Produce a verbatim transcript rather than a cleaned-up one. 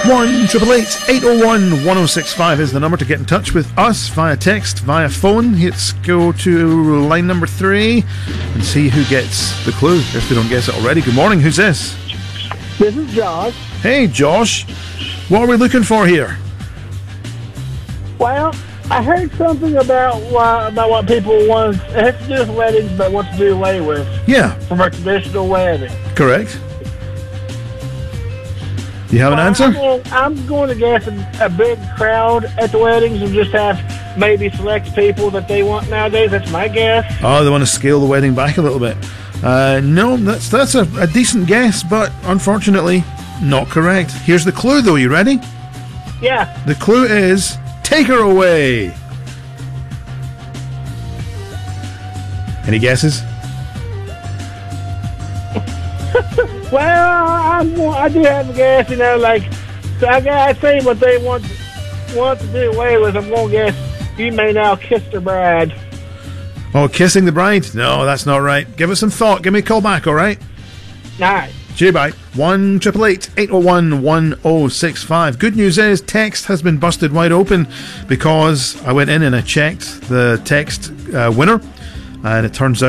one triple eight eight oh one one oh six five is the number to get in touch with us via text, via phone. Let's go to line number three and see who gets the clue if they don't guess it already. Good morning, who's this? This is Josh. Hey Josh, what are we looking for here? Well, I heard something about why, about what people want. It has to do with weddings, but what to do away with. Yeah. From a traditional wedding. Correct. Do you have an well, answer? I'm going, I'm going to guess a, a big crowd at the weddings and just have maybe select people that they want nowadays. That's my guess. Oh, they want to scale the wedding back a little bit. Uh, no, that's that's a, a decent guess, but unfortunately not correct. Here's the clue, though. You ready? Yeah. The clue is take her away. Any guesses? Well, I'm, I do have a guess, you know, like, so I gotta say what they want want to do away with. I'm gonna guess you may now kiss the bride. Oh, kissing the bride? No, that's not right. Give it some thought. Give me a call back, all right? All right. Cheer bye. one triple eight eight oh one one oh six five. Good news is text has been busted wide open because I went in and I checked the text uh, winner, and it turns out